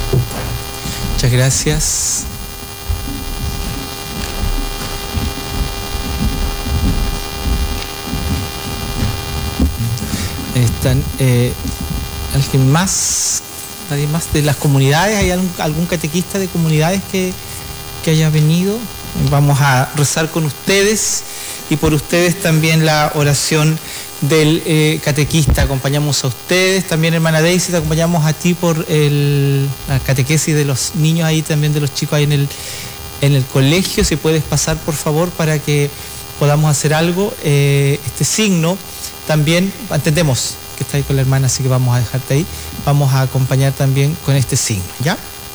Muchas gracias. Están, ¿alguien más? ¿Nadie más de las comunidades? ¿Hay algún catequista de comunidades que haya venido? Vamos a rezar con ustedes y por ustedes también la oración del catequista. Acompañamos a ustedes, también hermana Daisy, te acompañamos a ti por la catequesis de los niños ahí, también de los chicos ahí en el colegio. Si puedes pasar por favor para que podamos hacer algo. Este signo también, entendemos que está ahí con la hermana, así que vamos a dejarte ahí. Vamos a acompañar también con este signo, ¿ya?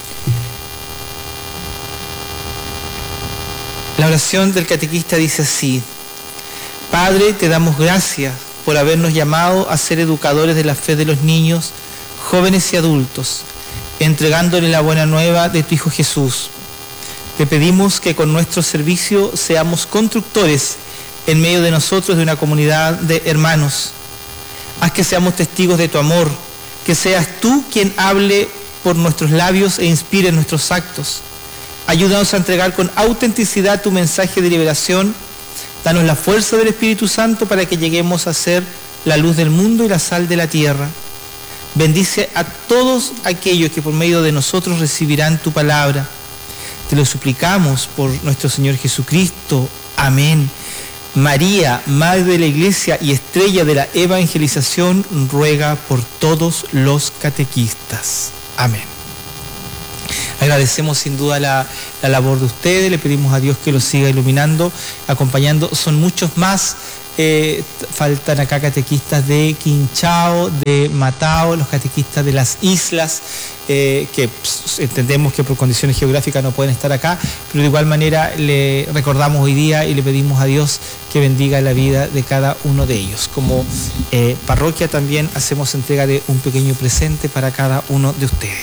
La oración del catequista dice así: Padre, te damos gracias por habernos llamado a ser educadores de la fe de los niños, jóvenes y adultos, entregándole la buena nueva de tu Hijo Jesús. Te pedimos que con nuestro servicio seamos constructores en medio de nosotros de una comunidad de hermanos. Haz que seamos testigos de tu amor, que seas tú quien hable por nuestros labios e inspire nuestros actos. Ayúdanos a entregar con autenticidad tu mensaje de liberación. Danos la fuerza del Espíritu Santo para que lleguemos a ser la luz del mundo y la sal de la tierra. Bendice a todos aquellos que por medio de nosotros recibirán tu palabra. Te lo suplicamos por nuestro Señor Jesucristo. Amén. María, Madre de la Iglesia y estrella de la evangelización, ruega por todos los catequistas. Amén. Agradecemos sin duda la labor de ustedes, le pedimos a Dios que los siga iluminando, acompañando. Son muchos más, faltan acá catequistas de Quinchao, de Matao, los catequistas de las islas, que entendemos que por condiciones geográficas no pueden estar acá, pero de igual manera le recordamos hoy día y le pedimos a Dios que bendiga la vida de cada uno de ellos. Como parroquia también hacemos entrega de un pequeño presente para cada uno de ustedes.